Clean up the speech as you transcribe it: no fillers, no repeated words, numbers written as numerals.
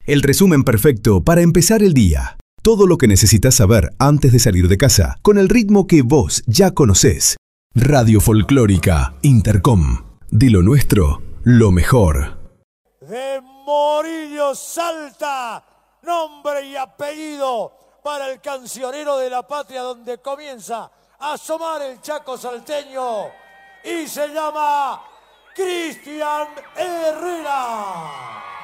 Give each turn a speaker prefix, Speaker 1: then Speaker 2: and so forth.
Speaker 1: El resumen perfecto para empezar el día. Todo lo que necesitas saber antes de salir de casa, con el ritmo que vos ya conocés. Radio Folclórica Intercom. De lo nuestro, lo mejor.
Speaker 2: De Morillo Salta, nombre y apellido para el cancionero de la patria, donde comienza a asomar el Chaco salteño, y se llama Cristian Herrera.